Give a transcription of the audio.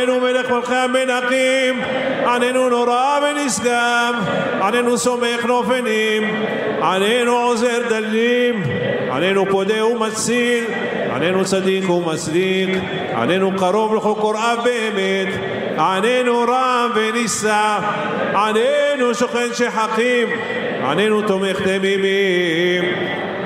עננו מלך מלכי המלכים, עננו נורא ונשגב, עננו סומך נופנים, עננו עוזר דלים, עננו פודה ומציל, עננו צדיק ומצדיק, עננו קרוב לכל קוראיו באמת, עננו רם ונישא, עננו שוכן שחקים, עננו תומך תמימים,